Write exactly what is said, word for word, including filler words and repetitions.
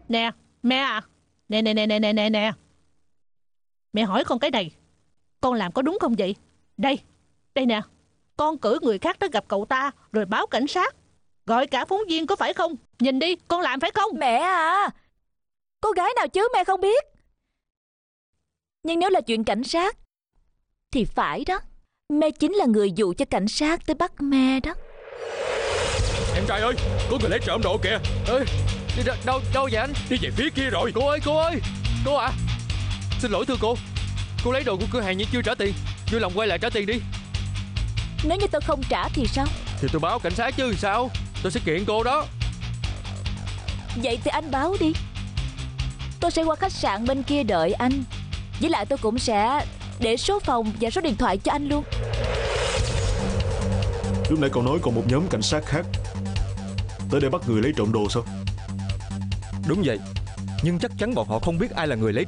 Nè mẹ à, nè nè nè nè nè nè nè mẹ hỏi con cái này, con làm có đúng không vậy? Đây, đây nè, con cử người khác tới gặp cậu ta rồi báo cảnh sát, gọi cả phóng viên có phải không? Nhìn đi, con làm phải không? Mẹ à, cô gái nào chứ mẹ không biết. Nhưng nếu là chuyện cảnh sát thì phải đó. Mẹ chính là người dụ cho cảnh sát tới bắt mẹ đó. Em trai ơi, có người lấy trộm đồ kìa. Ê, đi đâu, đâu đâu vậy anh? Đi về phía kia rồi. Cô ơi, cô ơi, cô à, xin lỗi thưa cô, cô lấy đồ của cửa hàng nhưng chưa trả tiền, vui lòng quay lại trả tiền đi. Nếu như tôi không trả thì sao? Thì tôi báo cảnh sát chứ sao. Tôi sẽ kiện cô đó. Vậy thì anh báo đi. Tôi sẽ qua khách sạn bên kia đợi anh. Với lại tôi cũng sẽ để số phòng và số điện thoại cho anh luôn. Lúc nãy cậu nói còn một nhóm cảnh sát khác tới đây bắt người lấy trộm đồ sao? Đúng vậy, nhưng chắc chắn bọn họ không biết ai là người lấy